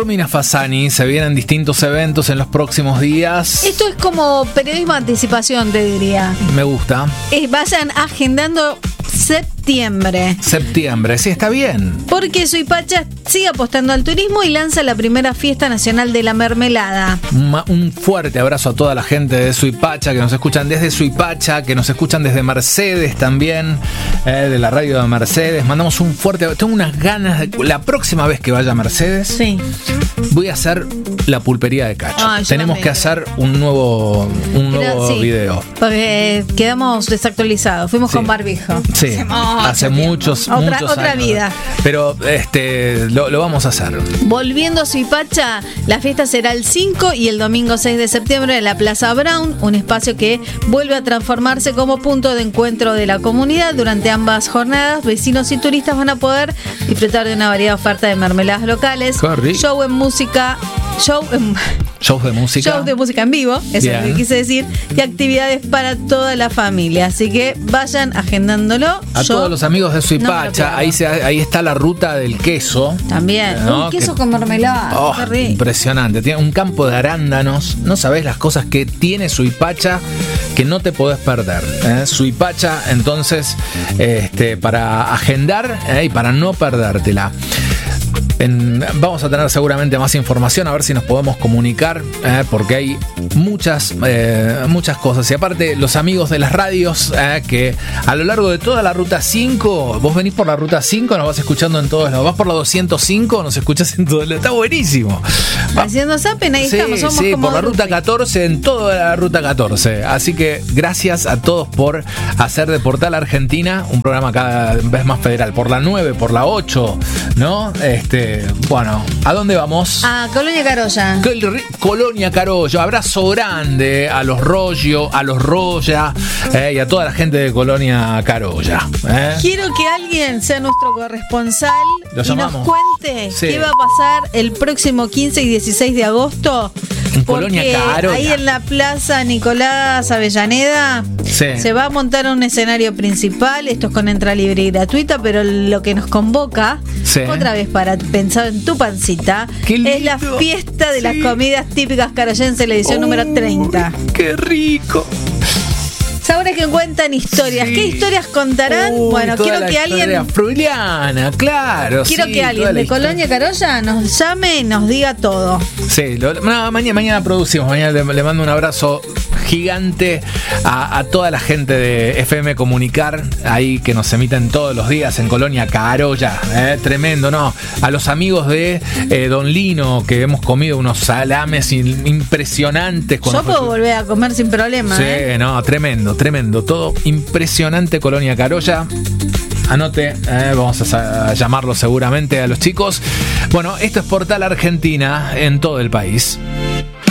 Romina Fasani, se vienen distintos eventos en los próximos días. Esto es como periodismo de anticipación, te diría. Me gusta. Vayan agendando septiembre. Septiembre, sí, está bien. Porque Suipacha sigue apostando al turismo y lanza la primera fiesta nacional de la mermelada. Un fuerte abrazo a toda la gente de Suipacha, que nos escuchan desde Suipacha, que nos escuchan desde Mercedes también, de la radio de Mercedes. Mandamos un fuerte... Tengo unas ganas la próxima vez que vaya a Mercedes, sí, voy a hacer la pulpería de Cacho. Tenemos que hacer un nuevo sí, video. Porque quedamos desactualizados. Fuimos con barbijo. Sí, hace muchos años. Otra vida. Pero lo vamos a hacer. Volviendo a Suipacha, la fiesta será el 5 y el domingo 6 de septiembre en la Plaza Brown, un espacio que vuelve a transformarse como punto de encuentro de la comunidad. Durante ambas jornadas, vecinos y turistas van a poder disfrutar de una variada oferta de mermeladas locales, show de música en vivo, eso es lo que quise decir, y actividades para toda la familia. Así que vayan agendándolo. Todos los amigos de Suipacha, no ahí está la ruta del queso. También, ¿no? Queso con mermelada. Qué rico. Impresionante. Tiene un campo de arándanos. No sabés las cosas que tiene Suipacha que no te podés perder. Suipacha, entonces, para agendar y para no perdértela. Vamos a tener seguramente más información, a ver si nos podemos comunicar, porque hay muchas cosas. Y aparte, los amigos de las radios, que a lo largo de toda la ruta 5, vos venís por la ruta 5, nos vas escuchando en todos lados. Vas por la 205, nos escuchás en todo. Está buenísimo. Haciendo zapping, ahí estamos. Somos como por la ruta 14, en toda la ruta 14. Así que gracias a todos por hacer de Portal Argentina un programa cada vez más federal. Por la 9, por la 8, ¿no? Bueno, ¿a dónde vamos? A Colonia Carolla. Colonia Carolla. Abrazo grande a los Rollo, a los Roya, y a toda la gente de Colonia Carolla. Quiero que alguien sea nuestro corresponsal y nos cuente qué va a pasar el próximo 15 y 16 de agosto. En Colonia Carolla. Ahí en la Plaza Nicolás Avellaneda se va a montar un escenario principal. Esto es con entrada libre y gratuita, pero lo que nos convoca, otra vez para pensar en tu pancita, es la fiesta de las comidas típicas carollenses, la edición número 30. ¡Qué rico! Sabores que cuentan historias. ¿Qué historias contarán? Bueno, quiero que alguien... Fruliana, claro. Quiero que alguien de Colonia Carolla nos llame y nos diga todo. Sí, mañana producimos. Mañana le mando un abrazo gigante a toda la gente de FM Comunicar, ahí que nos emiten todos los días en Colonia Carolla. Tremendo, ¿no? A los amigos de Don Lino, que hemos comido unos salames impresionantes. Yo puedo volver a comer sin problema. Sí, no, tremendo. Todo impresionante. Colonia Carolla. Anote, vamos a llamarlo seguramente a los chicos. Bueno, esto es Portal Argentina en todo el país.